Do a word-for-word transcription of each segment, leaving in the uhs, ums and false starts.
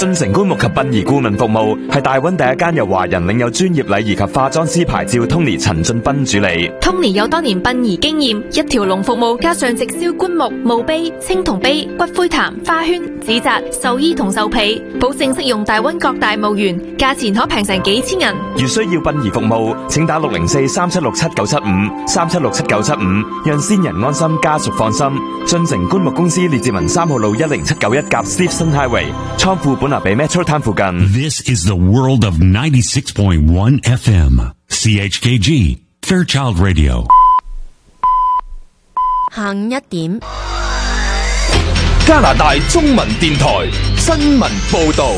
進城棺木及殯儀顧問服務係大溫第一間由華人領有專業禮儀及化妝師牌照 Tony 陳俊斌主理。 Tony 有多年殯儀經驗，一條龍服務加上直銷棺木、墓碑、青銅碑、骨灰壇、花圈、紙紮、壽衣同壽被，保證適用大溫各大墓園，價錢可平成幾千銀。 如需要殯儀服務，請打六零四三七六七九七五三七六七九七五，讓先人安心，家屬放心。進城棺木公司列治文三號路一零七九一甲 Stevson Highway， 倉庫本拿比 Metro Town 附近。 This is the world of ninety-six point one F M C H K G Fairchild Radio。 下午一點， 加拿大中文電台新聞報道。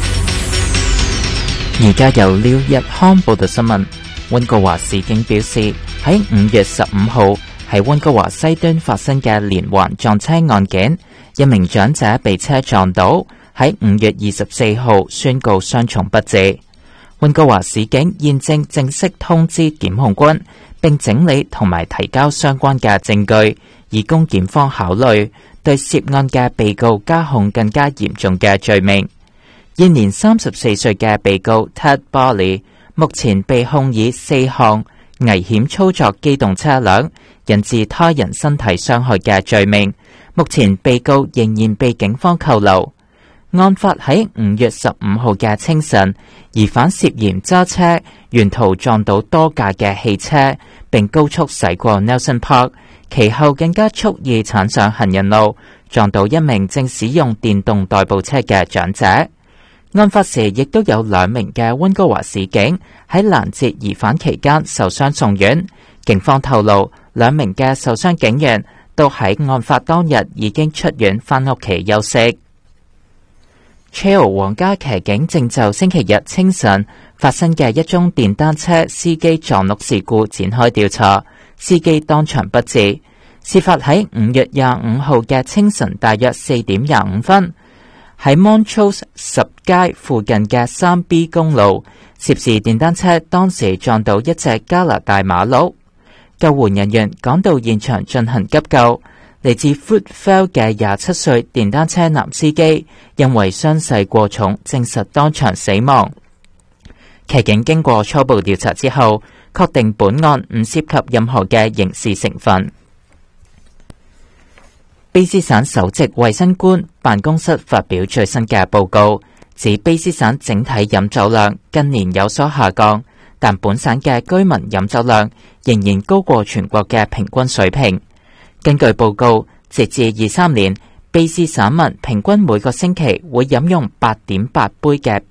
而家由廖日康報道新聞。溫哥華市警表示，喺五月十五號喺溫哥華西端發生嘅連環撞車案件，一名長者被車撞倒，喺五月二十四號宣告傷重不治。溫哥華市警現正正式通知檢控官，並整理同埋提交相關嘅證據，以供檢方考慮對涉案嘅被告加控更加嚴重嘅罪名。現年三十四歲嘅被告 Ted Barley 目前被控以四項危險操作機動車輛引致他人身體傷害嘅罪名，目前被告仍然被警方扣留。案發喺五月十五號嘅清晨，疑犯涉嫌揸車沿途撞到多架嘅汽車，並高速駛過 Nelson Park， 其後更加蓄意鏟上行人路，撞到一名正使用電動代步車嘅長者。案發時亦都有兩名嘅溫哥華市警喺攔截疑犯期間受傷送院。警方透露，兩名嘅受傷警員都喺案發當日已經出院返屋企休息。Trail 皇家騎警正就星期日清晨發生嘅一宗電單車司機撞碌事故展開調查，司機當場不治。事發喺五月廿五號嘅清晨大約四點廿五分，喺 Montrose 十街附近嘅三 B 公路，涉事電單車當時撞到一隻加拿大馬鹿，救援人員趕到現場進行急救。嚟自 Fruitvale 嘅廿七歲電單車男司機因為傷勢過重，證實當場死亡。騎警經過初步調查之後，確定本案唔涉及任何嘅刑事成分。卑詩省首席衛生官辦公室發表最新嘅報告，指卑詩省整體飲酒量近年有所下降，但本省嘅居民飲酒量仍然高過全國嘅平均水平。根據報告，截至二三年，卑詩省民平均每個星期會飲用八點八杯嘅